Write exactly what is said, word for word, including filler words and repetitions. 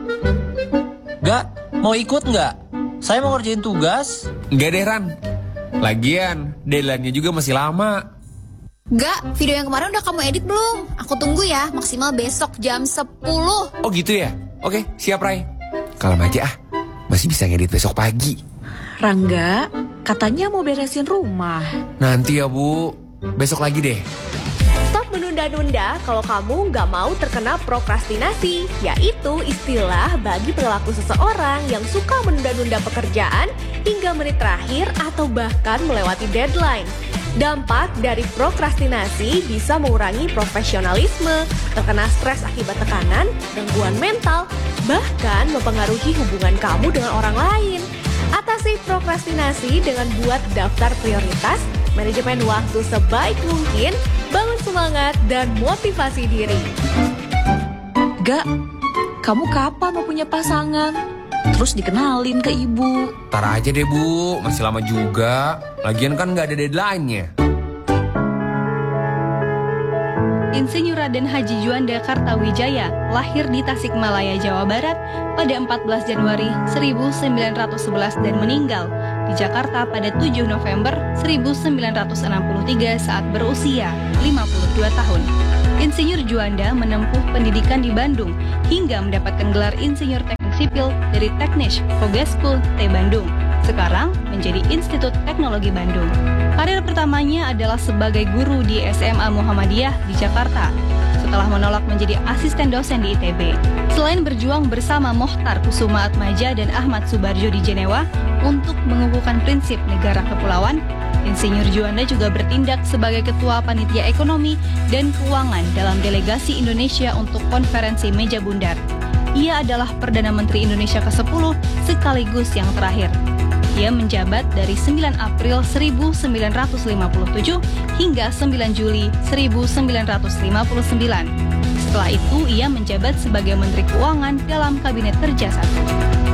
Gak, mau ikut nggak? Saya mau ngerjain tugas. Nggak deh Ran. Lagian, deadline-nya juga masih lama. Gak, video yang kemarin udah kamu edit belum? Aku tunggu ya, maksimal besok jam sepuluh. Oh gitu ya? Oke, siap Rai. Kalem aja ah, masih bisa ngedit besok pagi. Rangga, katanya mau beresin rumah. Nanti ya Bu, besok lagi deh. Stop menunda-nunda kalau kamu nggak mau terkena prokrastinasi, yaitu istilah bagi perilaku seseorang yang suka menunda-nunda pekerjaan hingga menit terakhir atau bahkan melewati deadline. Dampak dari prokrastinasi bisa mengurangi profesionalisme, terkena stres akibat tekanan, gangguan mental, bahkan mempengaruhi hubungan kamu dengan orang lain. Atasi prokrastinasi dengan buat daftar prioritas, manajemen waktu sebaik mungkin, bangun semangat dan motivasi diri. Gak, kamu kapan mau punya pasangan? Terus dikenalin ke ibu. Ntar aja deh Bu, masih lama juga. Lagian kan nggak ada deadline-nya. Insinyur Raden Haji Juanda Kartawijaya lahir di Tasikmalaya, Jawa Barat pada empat belas Januari seribu sembilan ratus sebelas dan meninggal di Jakarta pada tujuh November seribu sembilan ratus enam puluh tiga saat berusia lima puluh dua tahun. Insinyur Juanda menempuh pendidikan di Bandung hingga mendapatkan gelar Insinyur Teknik Sipil dari Teknisch Hogeschool T Bandung, sekarang menjadi Institut Teknologi Bandung. Karir pertamanya adalah sebagai guru di S M A Muhammadiyah di Jakarta, setelah menolak menjadi asisten dosen di I T B. Selain berjuang bersama Mohtar Kusuma Atmaja dan Ahmad Subarjo di Jenewa untuk mengukuhkan prinsip negara kepulauan, Insinyur Juanda juga bertindak sebagai Ketua Panitia Ekonomi dan Keuangan dalam delegasi Indonesia untuk konferensi Meja Bundar. Ia adalah Perdana Menteri Indonesia kesepuluh sekaligus yang terakhir. Ia menjabat dari sembilan April seribu sembilan ratus lima puluh tujuh hingga sembilan Juli seribu sembilan ratus lima puluh sembilan. Setelah itu ia menjabat sebagai Menteri Keuangan dalam Kabinet Kerja satu.